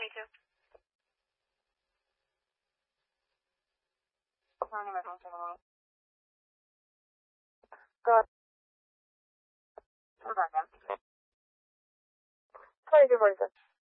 me too. Sorry, my phone's ringing. Good. I'm back now. 22:46.